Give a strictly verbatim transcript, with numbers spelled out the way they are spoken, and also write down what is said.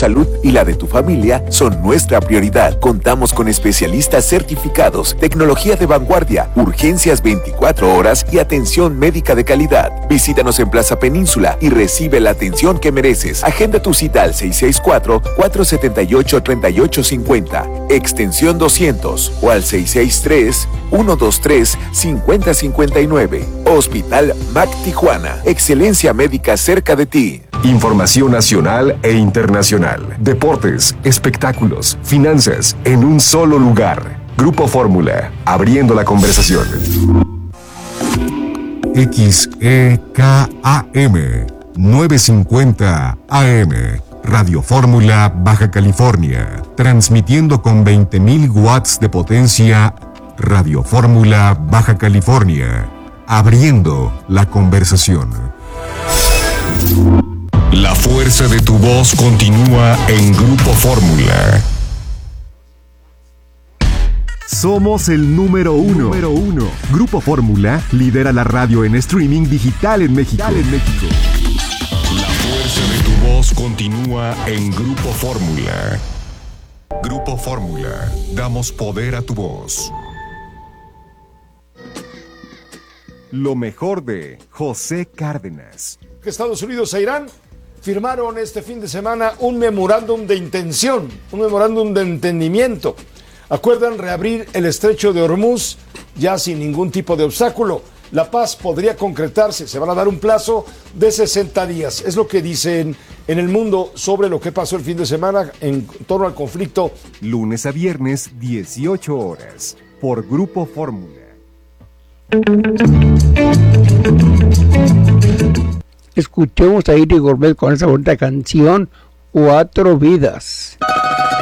salud y la de tu familia son nuestra prioridad. Contamos con especialistas certificados, tecnología de vanguardia, urgencias veinticuatro horas y atención médica de calidad. Visítanos en Plaza Península y recibe la atención que mereces. Agenda tu cita al seis seis cuatro, cuatro siete ocho, tres ocho cinco cero, extensión doscientos o al seis seis tres, uno dos tres, cinco cero cinco nueve. Hospital Mac Tijuana. Excelencia médica cerca de ti. Información nacional e internacional. Deportes, espectáculos, finanzas, en un solo lugar. Grupo Fórmula, abriendo la conversación. X E K A M novecientos cincuenta A M, Radio Fórmula, Baja California, transmitiendo con veinte mil watts de potencia. Radio Fórmula, Baja California, abriendo la conversación. La fuerza de tu voz continúa en Grupo Fórmula. Somos el número uno. número uno. Grupo Fórmula lidera la radio en streaming digital en México. En México. La fuerza de tu voz continúa en Grupo Fórmula. Grupo Fórmula, damos poder a tu voz. Lo mejor de José Cárdenas. Estados Unidos e Irán firmaron este fin de semana un memorándum de intención, un memorándum de entendimiento. Acuerdan reabrir el estrecho de Hormuz ya sin ningún tipo de obstáculo. La paz podría concretarse, se van a dar un plazo de sesenta días. Es lo que dicen en El Mundo sobre lo que pasó el fin de semana en torno al conflicto. Lunes a viernes, dieciocho horas, por Grupo Fórmula. Escuchemos a Iris Gourmet con esa bonita canción, Cuatro Vidas.